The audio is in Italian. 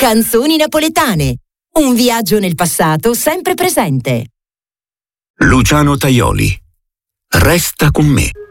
Canzoni napoletane. Un viaggio nel passato sempre presente. Luciano Tajoli. Resta con me.